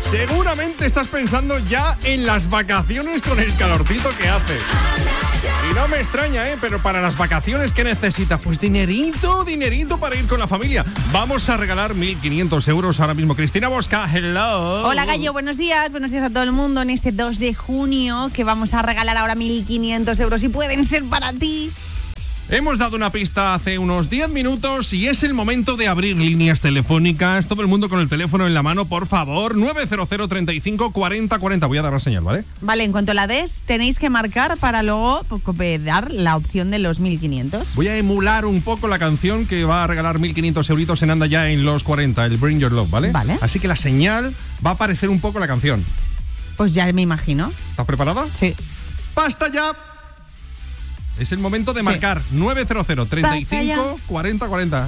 Seguramente estás pensando ya en las vacaciones con el calorcito que hace. Y no me extraña, pero para las vacaciones, ¿qué necesitas? Pues dinerito para ir con la familia. Vamos a regalar 1.500 euros ahora mismo. Cristina Bosca, hello. Hola, Gallo, buenos días a todo el mundo en este 2 de junio que vamos a regalar ahora 1.500 euros y pueden ser para ti. Hemos dado una pista hace unos 10 minutos y es el momento de abrir líneas telefónicas. Todo el mundo con el teléfono en la mano, por favor. 900 35 40 40. Voy a dar la señal, ¿vale? Vale, en cuanto la des, tenéis que marcar para luego dar la opción de los 1.500. Voy a emular un poco la canción que va a regalar 1.500 euritos en Anda Ya en los 40, el Bring Your Love, ¿vale? Vale. Así que la señal va a parecer un poco la canción. Pues ya me imagino. ¿Estás preparada? Sí. ¡Basta ya! Es el momento de marcar 900 35 40 40.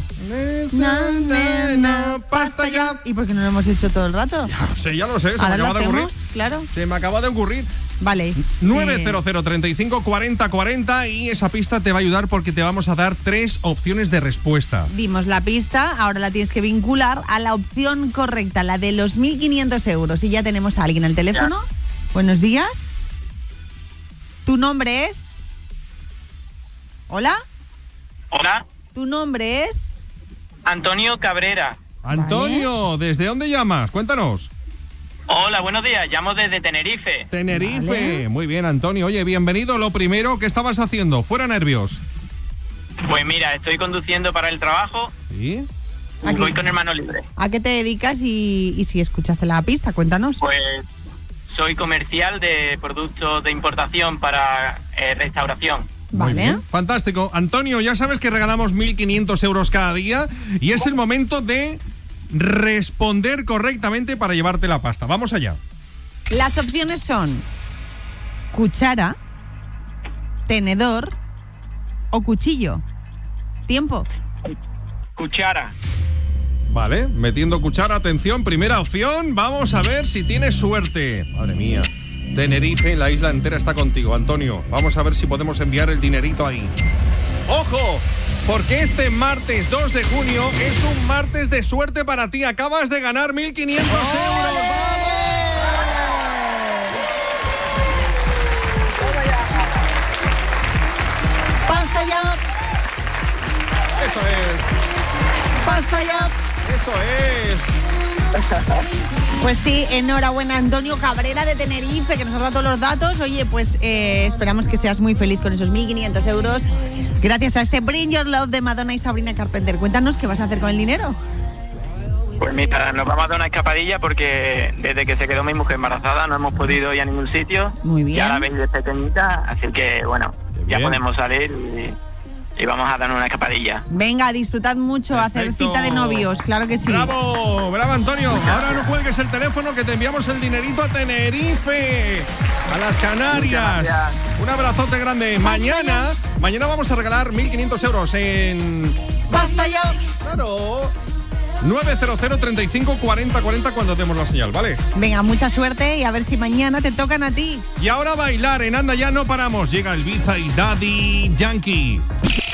¡Basta ya! ¿Y por qué no lo hemos hecho todo el rato? Ya lo sé, se me acaba de ocurrir. Claro. Se me acaba de ocurrir. Vale. 900 35 40 40 y esa pista te va a ayudar porque te vamos a dar 3 opciones de respuesta. Dimos la pista, ahora la tienes que vincular a la opción correcta, la de los 1.500 euros. Y ya tenemos a alguien al teléfono. Ya. Buenos días. ¿Tu nombre es? ¿Hola? Hola. ¿Tu nombre es? Antonio Cabrera. Antonio, ¿vale? ¿Desde dónde llamas? Cuéntanos. Hola, buenos días. Llamo desde Tenerife. Tenerife. Vale. Muy bien, Antonio. Oye, bienvenido. Lo primero, ¿qué estabas haciendo? ¿Fuera nervios? Pues mira, estoy conduciendo para el trabajo. ¿Sí? Voy con hermano libre. ¿A qué te dedicas y si escuchaste la pista? Cuéntanos. Pues soy comercial de productos de importación para restauración. Muy bien, fantástico. Antonio, ya sabes que regalamos 1.500 euros cada día y es el momento de responder correctamente para llevarte la pasta. Vamos allá. Las opciones son cuchara, tenedor o cuchillo. Tiempo. Cuchara. Vale, metiendo cuchara, atención, primera opción. Vamos a ver si tienes suerte. Madre mía. Tenerife, la isla entera está contigo, Antonio. Vamos a ver si podemos enviar el dinerito ahí. ¡Ojo! Porque este martes 2 de junio es un martes de suerte para ti. Acabas de ganar 1.500 euros. ¡Basta ya! Eso es. ¡Basta ya! Eso es. Pues sí, enhorabuena, Antonio Cabrera de Tenerife, que nos ha dado todos los datos. Oye, pues esperamos que seas muy feliz con esos 1.500 euros gracias a este Bring Your Love de Madonna y Sabrina Carpenter. Cuéntanos qué vas a hacer con el dinero. Pues mira, nos vamos a dar una escapadilla porque desde que se quedó mi mujer embarazada no hemos podido ir a ningún sitio. Muy bien. Ya la veis de pequeñita, así que bueno, ya podemos salir y vamos a dar una escapadilla. Venga, disfrutad mucho. Perfecto. Hacer cita de novios, claro que sí. ¡Bravo! ¡Bravo, Antonio! Ahora no cuelgues el teléfono que te enviamos el dinerito a Tenerife, a las Canarias. Un abrazote grande. Mañana vamos a regalar 1.500 euros en... ¡Basta ya! ¡Claro! 900 35 40 40 cuando demos la señal, ¿vale? Venga, mucha suerte y a ver si mañana te tocan a ti. Y ahora bailar en Anda Ya no paramos. Llega Ibiza y Daddy Yankee.